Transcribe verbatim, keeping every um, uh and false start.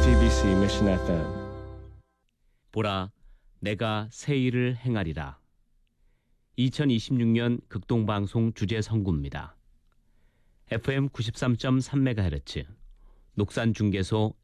지비씨 Mission 에프엠. 보라, 내가 새 일을 행하리라. 이천이십육 년 극동방송 주제 선구입니다. 에프엠 구십삼 점 삼 메가헤르츠, 녹산중계소